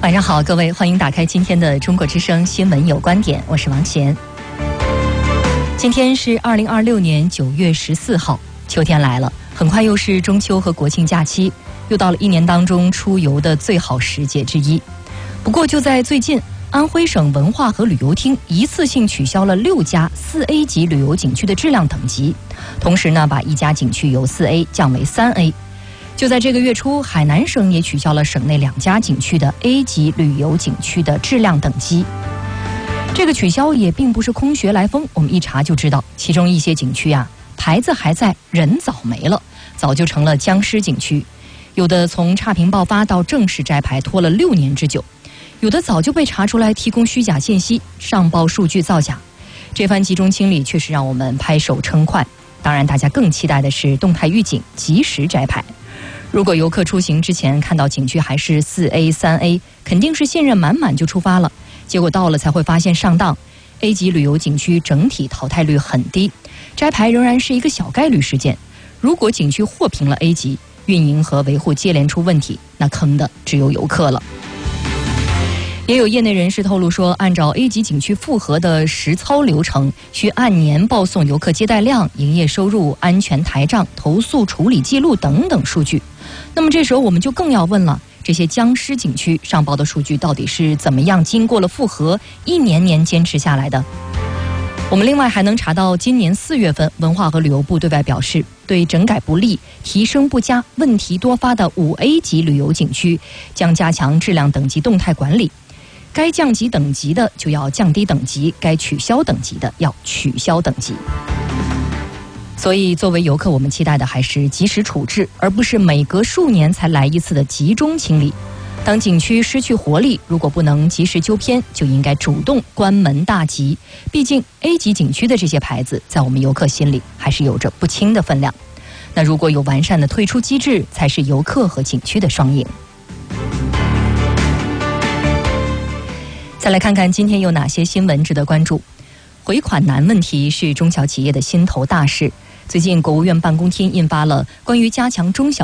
晚上好，各位，欢迎打开今天的中国之声新闻有观点，我是王贤。今天是2026年9月14号，秋天来了，很快又是中秋和国庆假期，又到了一年当中出游的最好时节之一。不过就在最近，安徽省文化和旅游厅一次性取消了6家4A 级旅游景区的质量等级，同时呢，把1家景区由4A 降为3A。就在这个月初，海南省也取消了省内2家景区的 A 级旅游景区的质量等级。这个取消也并不是空穴来风，我们一查就知道，其中一些景区牌子还在，人早没了，早就成了僵尸景区。有的从差评爆发到正式摘牌拖了6年之久，有的早就被查出来提供虚假信息，上报数据造假。这番集中清理确实让我们拍手称快。当然，大家更期待的是动态预警，及时摘牌。如果游客出行之前看到景区还是4A、3A， 肯定是信任满满就出发了，结果到了才会发现上当。A 级旅游景区整体淘汰率很低，摘牌仍然是一个小概率事件。如果景区获评了 A 级，运营和维护接连出问题，那坑的只有游客了。也有业内人士透露说，按照 A 级景区复核的实操流程，需按年报送游客接待量、营业收入、安全台账、投诉处理记录等等数据。那么这时候我们就更要问了，这些僵尸景区上报的数据到底是怎么样经过了复核，一年年坚持下来的？我们另外还能查到，今年4月份，文化和旅游部对外表示，对整改不力、提升不佳、问题多发的5A 级旅游景区，将加强质量等级动态管理。该降级等级的就要降低等级，该取消等级的要取消等级。所以作为游客，我们期待的还是及时处置，而不是每隔数年才来一次的集中清理。当景区失去活力，如果不能及时纠偏，就应该主动关门大吉。毕竟 A 级景区的这些牌子在我们游客心里还是有着不轻的分量。那如果有完善的退出机制，才是游客和景区的双赢。再来看看今天有哪些新闻值得关注。回款难问题是中小企业的心头大事。最近国务院办公厅印发了关于加强中小